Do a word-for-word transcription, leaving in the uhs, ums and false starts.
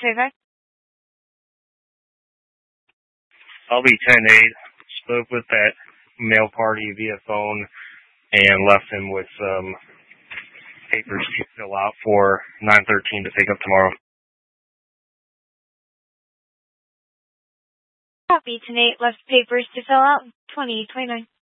twenty-five. I'll be ten eight. Spoke with that male party via phone and left him with some papers to fill out for nine thirteen to pick up tomorrow. Copy, ten eight. Left papers to fill out. twenty twenty-nine.